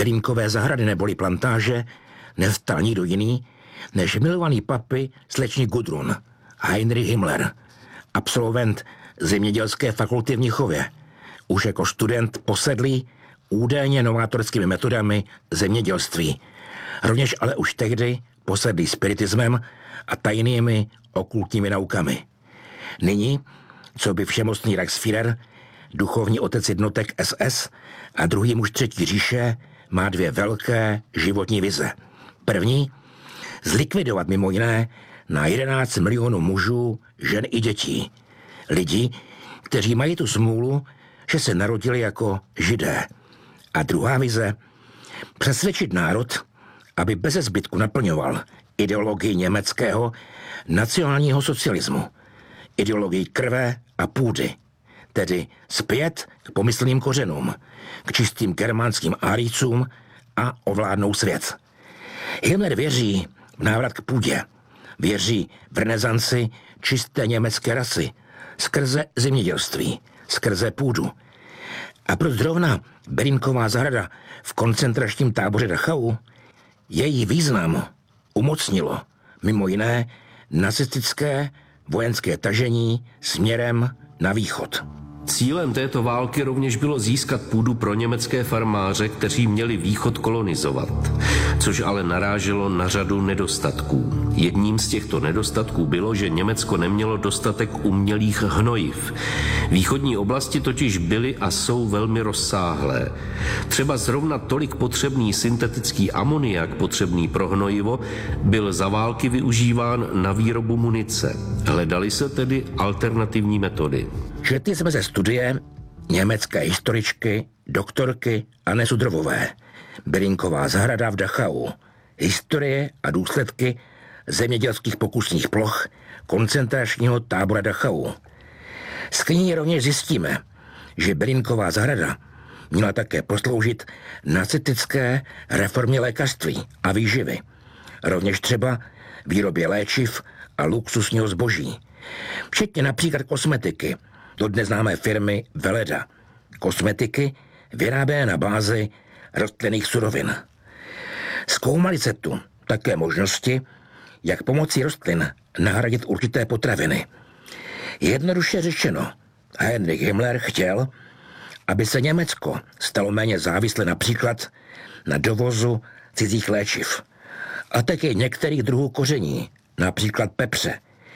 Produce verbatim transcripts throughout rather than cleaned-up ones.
Berýnkové zahrady neboli plantáže nevstal nikdo jiný než milovaný papy slečny Gudrun, Heinrich Himmler, absolvent zemědělské fakulty v Mnichově, už jako student posedlý údajně novátorskými metodami zemědělství, rovněž ale už tehdy posedlý spiritismem a tajnými okultními naukami. Nyní, co by všemocný Reichsführer, duchovní otec jednotek S S a druhý muž třetí říše, má dvě velké životní vize. První, zlikvidovat mimo jiné na jedenáct milionů mužů, žen i dětí. Lidí, kteří mají tu smůlu, že se narodili jako Židé. A druhá vize, přesvědčit národ, aby beze zbytku naplňoval ideologii německého nacionálního socialismu, ideologii krve a půdy, tedy zpět k pomyslným kořenům, k čistým germánským árijcům a ovládnou svět. Himmler věří v návrat k půdě, věří v renesanci čisté německé rasy skrze zemědělství, skrze půdu. A proč zrovna Berýnková zahrada v koncentračním táboře Dachau? Její význam umocnilo mimo jiné nacistické vojenské tažení směrem na východ. Cílem této války rovněž bylo získat půdu pro německé farmáře, kteří měli východ kolonizovat, což ale naráželo na řadu nedostatků. Jedním z těchto nedostatků bylo, že Německo nemělo dostatek umělých hnojiv. Východní oblasti totiž byly a jsou velmi rozsáhlé. Třeba zrovna tolik potřebný syntetický amoniak, potřebný pro hnojivo, byl za války využíván na výrobu munice. Hledaly se tedy alternativní metody. Četli jsme ze studie německé historičky, doktorky Anny Sudrovové, Berýnková zahrada v Dachau, historie a důsledky zemědělských pokusných ploch koncentračního tábora Dachau. Z knihy rovněž zjistíme, že Berýnková zahrada měla také posloužit nacistické reformě lékařství a výživy, rovněž třeba výrobě léčiv a luxusního zboží, včetně například kosmetiky, dodnes známé firmy Veleda. Kosmetiky vyráběné na bázi rostlinných surovin. Zkoumali se tu také možnosti, jak pomocí rostlin nahradit určité potraviny. Jednoduše řečeno, Heinrich Himmler chtěl, aby se Německo stalo méně závislé například na dovozu cizích léčiv a také některých druhů koření, například pepře.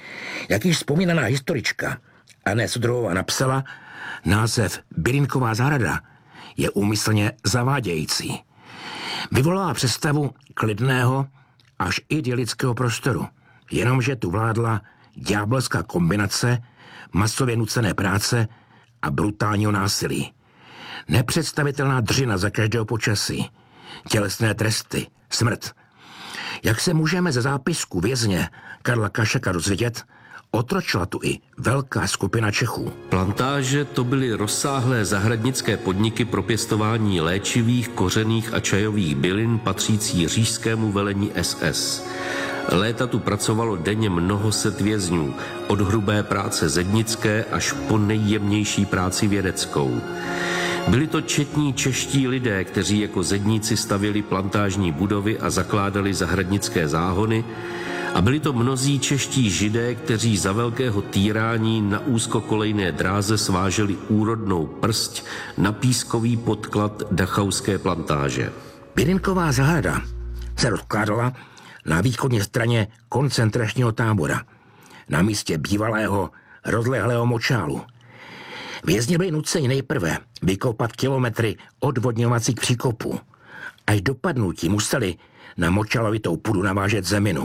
Jak již vzpomínaná historička Anna Sudrová napsala, název Berýnková zahrada je úmyslně zavádějící. Vyvolává představu klidného až idylického prostoru, jenomže tu vládla ďábelská kombinace masově nucené práce a brutálního násilí. Nepředstavitelná dřina za každého počasí, tělesné tresty, smrt. Jak se můžeme ze zápisku vězně Karla Kašaka dozvědět, otročila tu i velká skupina Čechů. Plantáže to byly rozsáhlé zahradnické podniky pro pěstování léčivých, kořenných a čajových bylin patřící říšskému velení S S. Léta tu pracovalo denně mnoho set vězňů, od hrubé práce zednické až po nejjemnější práci vědeckou. Byli to četní čeští lidé, kteří jako zedníci stavěli plantážní budovy a zakládali zahradnické záhony, a byli to mnozí čeští Židé, kteří za velkého týrání na úzkokolejné dráze sváželi úrodnou prst na pískový podklad dachauské plantáže. Berýnková zahrada se rozkládala na východní straně koncentračního tábora, na místě bývalého rozlehlého močálu. Vězni byli nuceni nejprve vykopat kilometry odvodňovacích příkopů. Až do padnutí museli na močalovitou půdu navážet zeminu.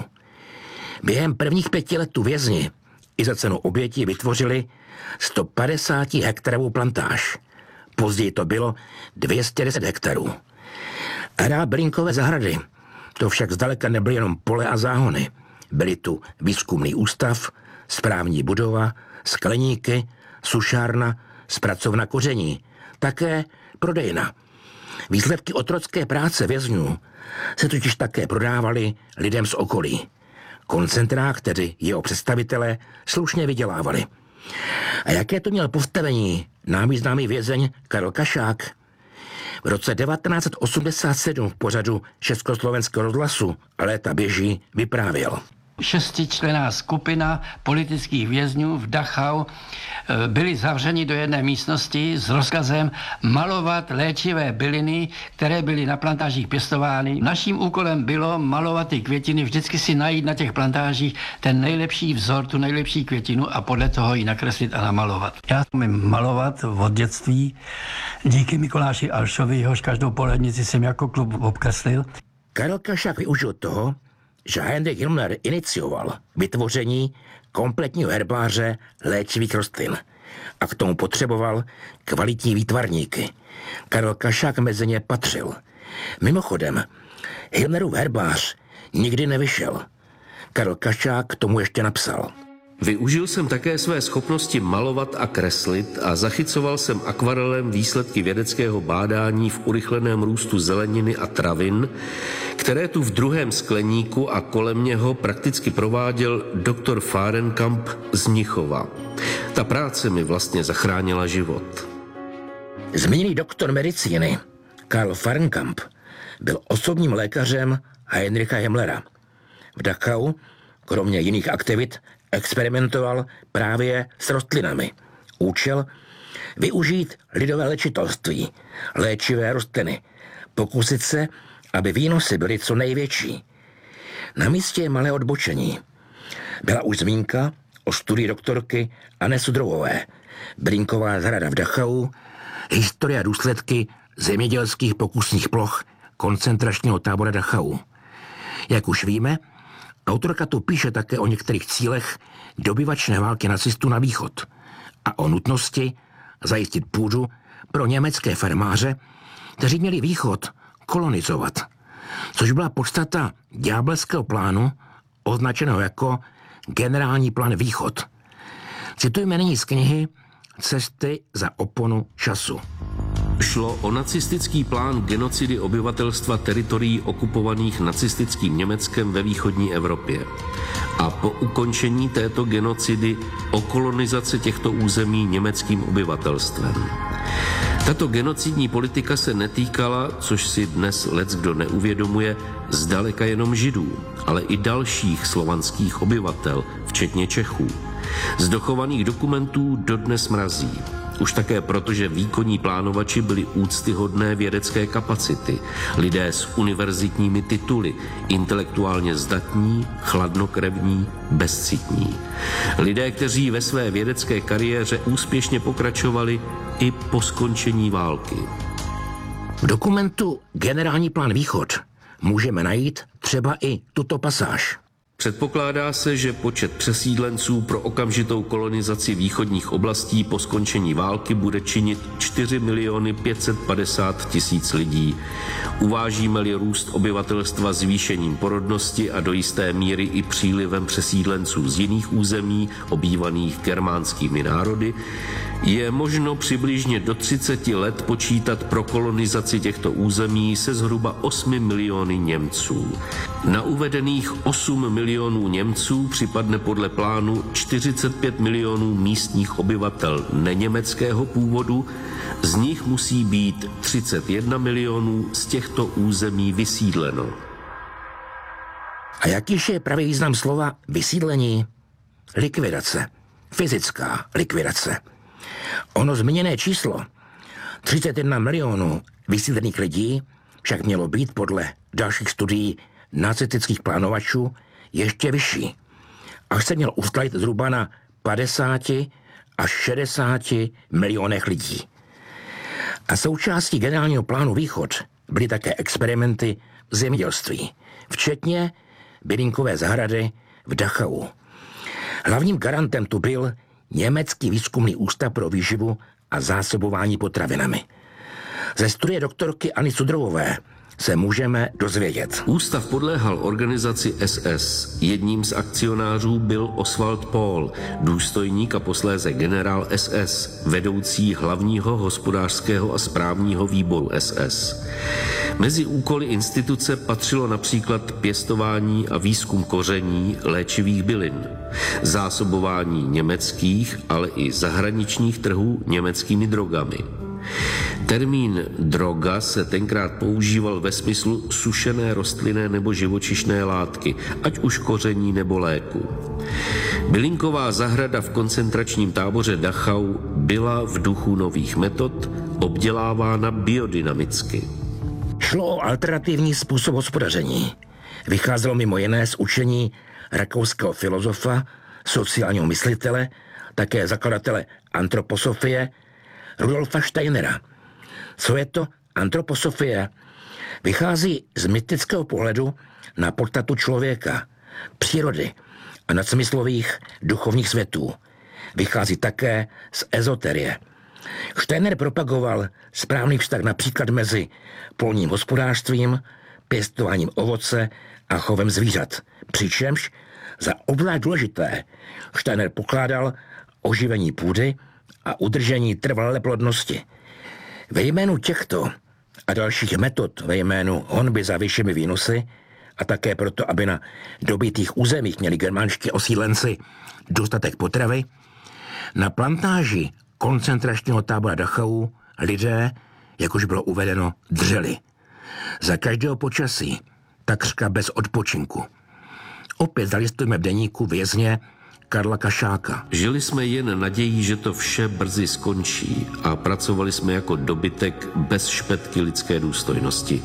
Během prvních pěti let tu vězni i za cenu obětí vytvořili sto padesát hektarovou plantáž. Později to bylo dvě stě deset hektarů. Areál Berýnkové zahrady to však zdaleka nebyly jenom pole a záhony. Byly tu výzkumný ústav, správní budova, skleníky, sušárna, zpracovna koření, také prodejna. Výsledky otrocké práce vězňů se totiž také prodávaly lidem z okolí. Koncentrák, tedy jeho představitelé, slušně vydělávali. A jaké to měl postavení námi známý vězeň Karel Kašák? V roce devatenáct osmdesát sedm v pořadu Československého rozhlasu Léta běží vyprávěl. Šestičlenná skupina politických vězňů v Dachau byli zavřeni do jedné místnosti s rozkazem malovat léčivé byliny, které byly na plantážích pěstovány. Naším úkolem bylo malovat ty květiny, vždycky si najít na těch plantážích ten nejlepší vzor, tu nejlepší květinu a podle toho ji nakreslit a namalovat. Já umím malovat od dětství. Díky Mikuláši Alšovi, jehož každou polednici jsem jako klub obkreslil. Karel Kašák využil toho, že Heinrich Himmler inicioval vytvoření kompletního herbáře léčivých rostlin a k tomu potřeboval kvalitní výtvarníky. Karel Kašák mezi ně patřil. Mimochodem, Himmlerův herbář nikdy nevyšel. Karel Kašák k tomu ještě napsal. Využil jsem také své schopnosti malovat a kreslit a zachycoval jsem akvarelem výsledky vědeckého bádání v urychleném růstu zeleniny a travin, které tu v druhém skleníku a kolem něho prakticky prováděl doktor Fahrenkamp z Mnichova. Ta práce mi vlastně zachránila život. Zmíněný doktor medicíny Karl Fahrenkamp byl osobním lékařem Heinricha Himmlera. V Dachau, kromě jiných aktivit, experimentoval právě s rostlinami. Účel využít lidové léčitelství, léčivé rostliny, pokusit se, aby výnosy byly co největší. Na místě je malé odbočení. Byla už zmínka o studii doktorky Anny Sudrovové, Brinková zahrada v Dachau, historie a důsledky zemědělských pokusných ploch koncentračního tábora Dachau. Jak už víme, autorka tu píše také o některých cílech dobyvačné války nacistů na východ a o nutnosti zajistit půdu pro německé farmáře, kteří měli východ kolonizovat, což byla podstata ďábelského plánu označeného jako generální plán Východ. Citujeme nyní z knihy Cesty za oponu času. Šlo o nacistický plán genocidy obyvatelstva teritorií okupovaných nacistickým Německem ve východní Evropě. A po ukončení této genocidy o kolonizaci těchto území německým obyvatelstvem. Tato genocidní politika se netýkala, což si dnes leckdo neuvědomuje, zdaleka jenom Židů, ale i dalších slovanských obyvatel, včetně Čechů. Z dochovaných dokumentů dodnes mrazí. Už také proto, že výkonní plánovači byli úctyhodné vědecké kapacity, lidé s univerzitními tituly, intelektuálně zdatní, chladnokrevní, bezcitní. Lidé, kteří ve své vědecké kariéře úspěšně pokračovali i po skončení války. V dokumentu Generální plán Východ můžeme najít třeba i tuto pasáž. Předpokládá se, že počet přesídlenců pro okamžitou kolonizaci východních oblastí po skončení války bude činit čtyři miliony pět set padesát tisíc lidí. Uvážíme-li růst obyvatelstva zvýšením porodnosti a do jisté míry i přílivem přesídlenců z jiných území obývaných germánskými národy, je možno přibližně do třiceti let počítat pro kolonizaci těchto území se zhruba osmi miliony Němců. Na uvedených osm milionů Němců připadne podle plánu čtyřicet pět milionů místních obyvatel neněmeckého původu, z nich musí být třicet jedna milionů z těchto území vysídleno. A jakýž je pravý význam slova vysídlení? Likvidace. Fyzická likvidace. Ono zmíněné číslo třicet jedna milionů vysídlených lidí však mělo být podle dalších studií nacistických plánovačů ještě vyšší. Až se měl ustalit zhruba na padesáti až šedesáti milionech lidí. A součástí generálního plánu Východ byly také experimenty v zemědělství, včetně bylinkové zahrady v Dachau. Hlavním garantem tu byl Německý výzkumný ústav pro výživu a zásobování potravinami. Ze studie doktorky Anny Sudrovové se můžeme dozvědět. Ústav podléhal organizaci S S. Jedním z akcionářů byl Oswald Paul, důstojník a posléze generál S S, vedoucí hlavního hospodářského a správního výboru S S. Mezi úkoly instituce patřilo například pěstování a výzkum koření léčivých bylin, zásobování německých, ale i zahraničních trhů německými drogami. Termín droga se tenkrát používal ve smyslu sušené rostlinné nebo živočišné látky, ať už koření nebo léku. Bylinková zahrada v koncentračním táboře Dachau byla v duchu nových metod obdělávána biodynamicky. Šlo o alternativní způsob hospodaření. Vycházelo mimo jiné z učení rakouského filozofa, sociálního myslitele, také zakladatele antroposofie Rudolfa Steinera. Co je to antroposofie? Vychází z mystického pohledu na podstatu člověka, přírody a nadsmyslových duchovních světů. Vychází také z ezoterie. Steiner propagoval správný vztah například mezi polním hospodářstvím, pěstováním ovoce a chovem zvířat. Přičemž za obzvlášť důležité Steiner pokládal oživení půdy a udržení trvalé plodnosti. Ve jménu těchto a dalších metod ve jménu honby za vyššími výnosy a také proto, aby na dobytých územích měli germánští osídlenci dostatek potravy, na plantáži koncentračního tábora Dachau lidé, jak už bylo uvedeno, dřeli. Za každého počasí, takřka bez odpočinku. Opět zalistujeme v deníku vězně Karla Kašáka. Žili jsme jen nadějí, že to vše brzy skončí a pracovali jsme jako dobytek bez špetky lidské důstojnosti.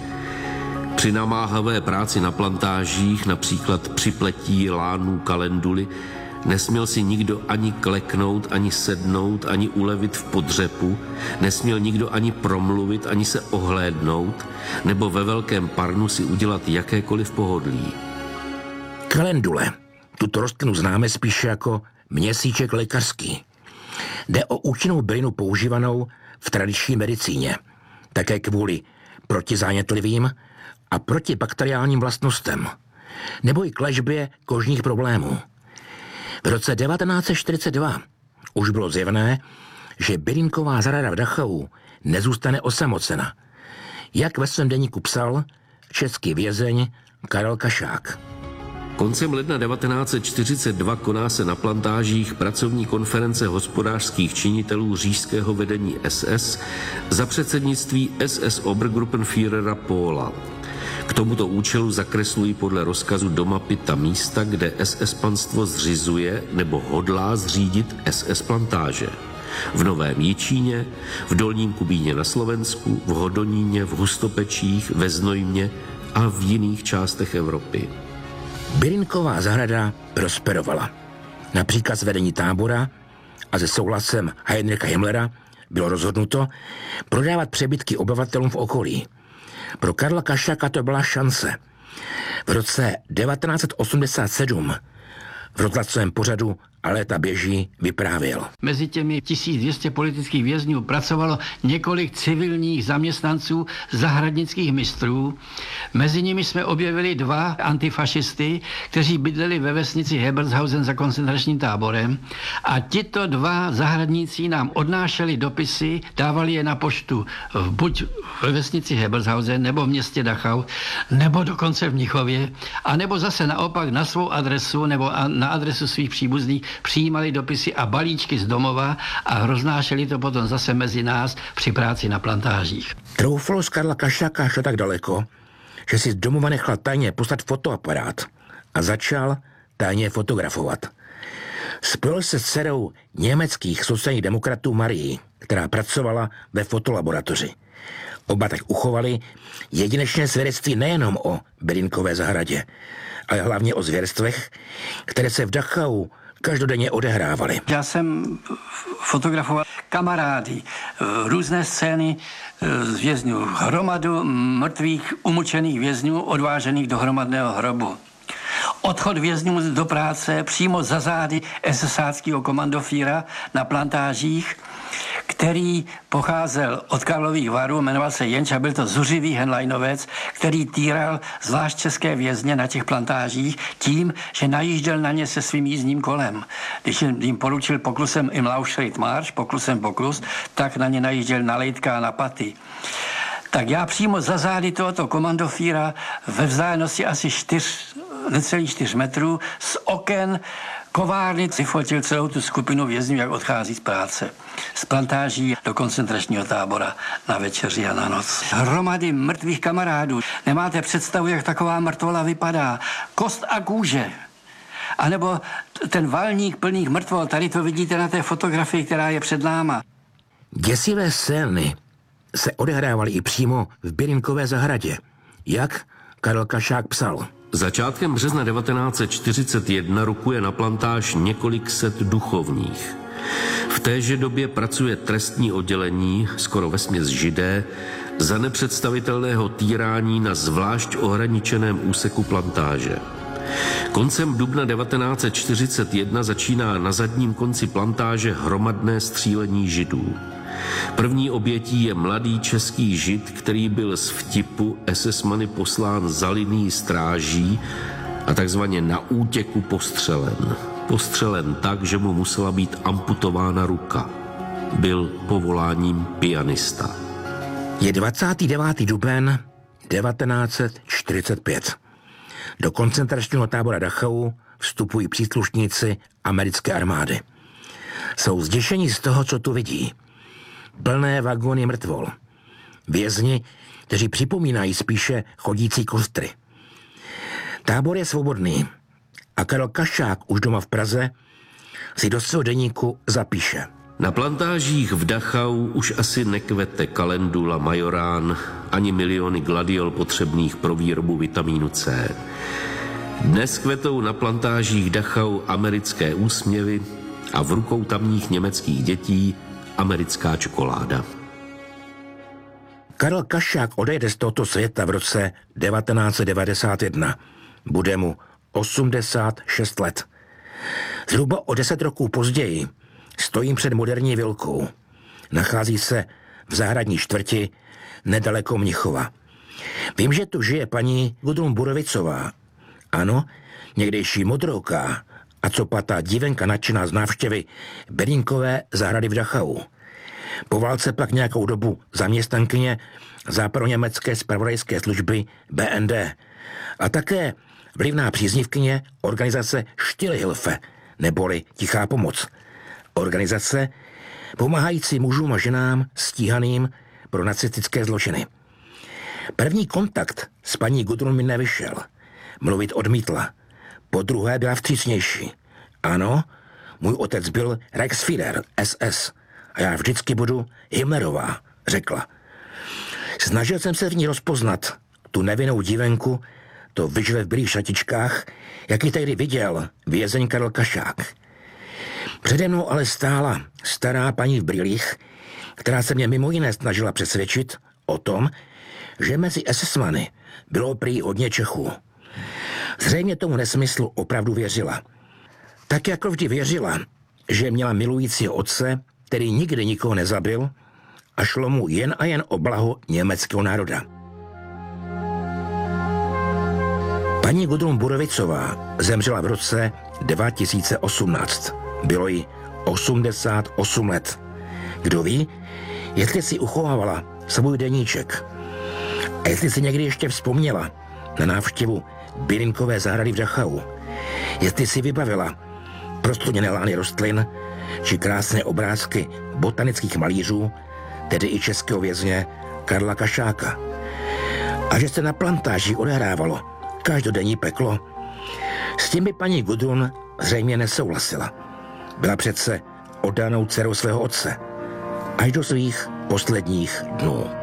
Při namáhavé práci na plantážích, například při pletí lánů kalenduly, nesměl si nikdo ani kleknout, ani sednout, ani ulevit v podřepu, nesměl nikdo ani promluvit, ani se ohlédnout, nebo ve velkém parnu si udělat jakékoliv pohodlí. Kalendule. Tuto rostlinu známe spíše jako měsíček lékařský. Jde o účinnou bylinu používanou v tradiční medicíně, také kvůli protizánětlivým a protibakteriálním vlastnostem, nebo i k léčbě kožních problémů. V roce devatenáct set čtyřicet dva už bylo zjevné, že bylinková zahrada v Dachau nezůstane osamocena. Jak ve svém deníku psal český vězeň Karel Kašák. Koncem ledna devatenáct set čtyřicet dva koná se na plantážích pracovní konference hospodářských činitelů říšského vedení S S za předsednictví S S Obergruppenführera Pohla. K tomuto účelu zakreslují podle rozkazu do mapy ta místa, kde S S panstvo zřizuje nebo hodlá zřídit S S plantáže. V Novém Jičíně, v Dolním Kubíně na Slovensku, v Hodoníně, v Hustopečích, ve Znojmě a v jiných částech Evropy. Bylinková zahrada prosperovala. Například z vedení tábora a se souhlasem Heinricha Himmlera bylo rozhodnuto prodávat přebytky obyvatelům v okolí. Pro Karla Kašáka to byla šance. V roce devatenáct set osmdesát sedm v rozhlasovém pořadu A léta běží vyprávěl. Mezi těmi tisíc dvě stě politických vězňů pracovalo několik civilních zaměstnanců zahradnických mistrů. Mezi nimi jsme objevili dva antifašisty, kteří bydleli ve vesnici Hebershausen za koncentračním táborem. A tito dva zahradníci nám odnášeli dopisy, dávali je na poštu buď ve vesnici Hebershausen, nebo v městě Dachau, nebo dokonce v Mnichově, a nebo zase naopak na svou adresu nebo na adresu svých příbuzných přijímali dopisy a balíčky z domova a roznášeli to potom zase mezi nás při práci na plantážích. Troufalost Karla Kašáka šlo tak daleko, že si z domova nechal tajně poslat fotoaparát a začal tajně fotografovat. Spojil se s dcerou německých sociálních demokratů Marii, která pracovala ve fotolaboratoři. Oba tak uchovali jedinečné svědectví nejenom o bylinkové zahradě, ale hlavně o zvěrstvech, které se v Dachau každodenně odehrávaly. Já jsem fotografoval kamarády, různé scény z vězňů, hromadu mrtvých, umučených vězňů odvážených do hromadného hrobu. Odchod vězňů do práce přímo za zády esesáckého komandofíra na plantážích, který pocházel od Karlových Varů, jmenoval se Jenč a byl to zuřivý henleinovec, který týral zvlášť české vězně na těch plantážích tím, že najížděl na ně se svým jízdním kolem. Když jim poručil poklusem im Lauschritt Marsch, poklusem poklus, tak na ně najížděl na lejtka a na paty. Tak já přímo za zády tohoto komandofíra ve vzdálenosti asi čtyř, necelých čtyř metrů z oken Kovárny si fotil celou tu skupinu vězňů, jak odchází z práce. Z plantáží do koncentračního tábora na večeři a na noc. Hromady mrtvých kamarádů. Nemáte představu, jak taková mrtvola vypadá. Kost a kůže. A nebo ten valník plných mrtvol, tady to vidíte na té fotografii, která je před náma. Děsivé scény se odehrávaly i přímo v Bělinkové zahradě, jak Karel Kašák psal. Začátkem března devatenáct set čtyřicet jedna rukuje na plantáž několik set duchovních. V téže době pracuje trestní oddělení, skoro vesměs židé, za nepředstavitelného týrání na zvlášť ohraničeném úseku plantáže. Koncem dubna devatenáct set čtyřicet jedna začíná na zadním konci plantáže hromadné střílení židů. První obětí je mladý český žid, který byl z vtipu esesmany poslán za linií stráží a takzvaně na útěku postřelen. Postřelen tak, že mu musela být amputována ruka. Byl povoláním pianista. Je dvacátého devátého duben devatenáct set čtyřicet pět. Do koncentračního tábora Dachau vstupují příslušníci americké armády. Jsou zděšení z toho, co tu vidí. Plné vagóny mrtvol. Vězni, kteří připomínají spíše chodící kostry. Tábor je svobodný a Karel Kašák už doma v Praze si do svého deníku zapíše. Na plantážích v Dachau už asi nekvete kalendula majorán ani miliony gladiol potřebných pro výrobu vitamínu C. Dnes kvetou na plantážích Dachau americké úsměvy a v rukou tamních německých dětí americká čokoláda. Karel Kašák odejde z tohoto světa v roce devatenáct set devadesát jedna. Bude mu osmdesát šest let. Zhruba o deset roků později stojím před moderní vilkou. Nachází se v zahradní čtvrti nedaleko Mnichova. Vím, že tu žije paní Gudrun Burovicová. Ano, někdejší modrouká a copatá divenka nadšená z návštěvy Bělinkové zahrady v Dachau. Po válce pak nějakou dobu zaměstnankyně západoněmecké zpravodajské služby B N D a také vlivná příznivkyně organizace Stille Hilfe, neboli Tichá pomoc. Organizace pomáhající mužům a ženám stíhaným pro nacistické zločiny. První kontakt s paní Gudrun mi nevyšel. Mluvit odmítla. Po druhé byla vstřícnější. Ano, můj otec byl Reichsführer S S a já vždycky budu Himmlerová, řekla. Snažil jsem se v ní rozpoznat tu nevinnou divenku, to vyžve v bílých šatičkách, jak ji tehdy viděl vězeň Karel Kašák. Přede mnou ale stála stará paní v brýlích, která se mě mimo jiné snažila přesvědčit o tom, že mezi esesmany bylo prý hodně Čechů. Zřejmě tomu nesmyslu opravdu věřila. Tak jako vždy věřila, že měla milujícího otce, který nikdy nikoho nezabil a šlo mu jen a jen o blaho německého národa. Paní Gudrun Burovicová zemřela v roce dva tisíce osmnáct. Bylo jí osmdesát osm let. Kdo ví, jestli si uchovávala svůj deníček a jestli si někdy ještě vzpomněla na návštěvu Bělinkové zahrady v Dachau, jestli si vybavila prostoněné lány rostlin či krásné obrázky botanických malířů, tedy i českého vězně Karla Kašáka. A že se na plantáži odehrávalo každodenní peklo, s tím by paní Gudrun zřejmě nesouhlasila. Byla přece oddanou dcerou svého otce až do svých posledních dnů.